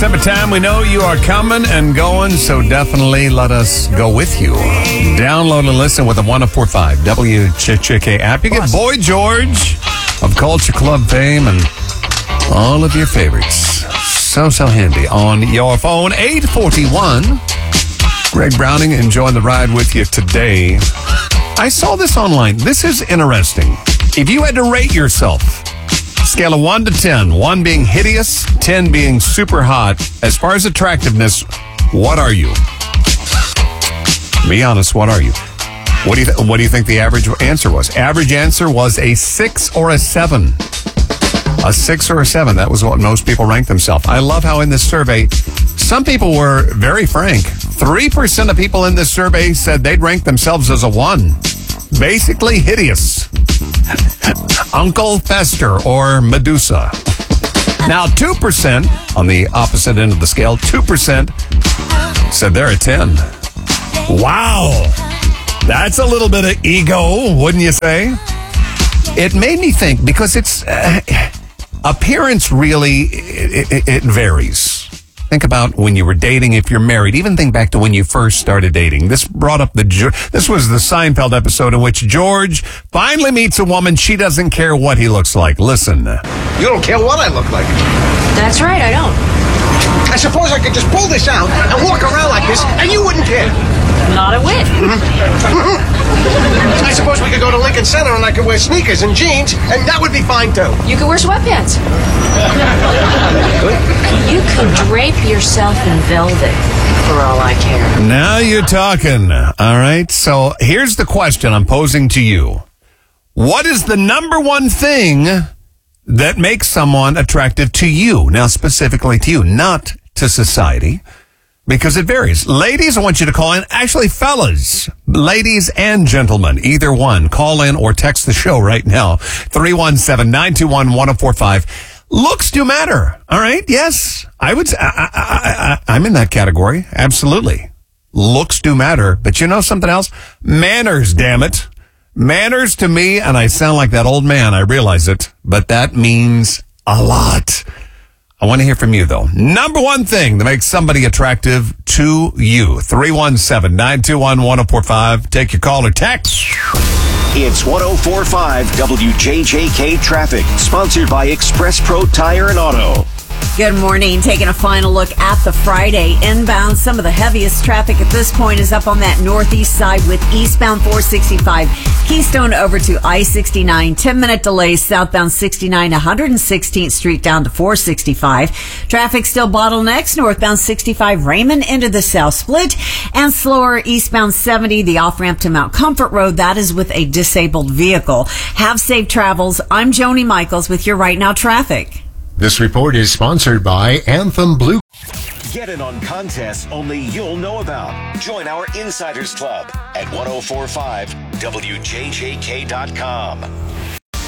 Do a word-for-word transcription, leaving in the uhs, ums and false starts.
December time, we know you are coming and going, so definitely let us go with you. Download and listen with the one oh four point five W J J K app. You get Boy George of Culture Club fame and all of your favorites. So, so handy on your phone. eight forty-one. Greg Browning enjoying the ride with you today. I saw this online. This is interesting. If you had to rate yourself, scale of one to ten, one being hideous, ten being super hot, as far as attractiveness, what are you? Be honest, what are you? What do you, th- what do you think the average answer was? Average answer was a six or a seven. A six or a seven. That was what most people ranked themselves. I love how in this survey, some people were very frank. three percent of people in this survey said they'd rank themselves as a one. Basically hideous. Uncle Fester or Medusa. Now, two percent on the opposite end of the scale, two percent said they're a ten. Wow. That's a little bit of ego, wouldn't you say? It made me think, because it's uh, appearance really, it, it, it varies. Think about when you were dating, if you're married. Even think back to when you first started dating. This brought up the, this was the Seinfeld episode in which George finally meets a woman. She doesn't care what he looks like. Listen. You don't care what I look like. That's right, I don't. I suppose I could just pull this out and walk around like this, and you wouldn't care. Not a whit. I suppose we could go to Lincoln Center and I could wear sneakers and jeans, and that would be fine too. You could wear sweatpants. You could drape yourself in velvet, for all I care. Now you're talking. All right. So here's the question I'm posing to you. What is the number one thing that makes someone attractive to you? Now, specifically to you, not to society, because it varies. Ladies, I want you to call in. Actually, fellas, ladies and gentlemen, either one, call in or text the show right now. three one seven, nine two one, one oh four five. Looks do matter. All right. Yes, I would. I, I, I, I'm in that category. Absolutely. Looks do matter. But you know something else? Manners, damn it. Manners to me, and I sound like that old man, I realize it, but that means a lot. I want to hear from you, though. Number one thing that makes somebody attractive to you. three one seven, nine two one, one oh four five. Take your call or text. It's one oh four point five W J J K Traffic, sponsored by Express Pro Tire and Auto. Good morning. Taking a final look at the Friday inbound. Some of the heaviest traffic at this point is up on that northeast side with eastbound four sixty-five, Keystone over to I sixty-nine. ten minute delays southbound sixty-nine, one hundred sixteenth Street down to four sixty-five. Traffic still bottlenecks northbound sixty-five, Raymond into the South Split, and slower eastbound seventy, the off-ramp to Mount Comfort Road. That is with a disabled vehicle. Have safe travels. I'm Joni Michaels with your Right Now Traffic. This report is sponsored by Anthem Blue. Get in on contests only you'll know about. Join our Insiders Club at ten forty-five W J J K dot com.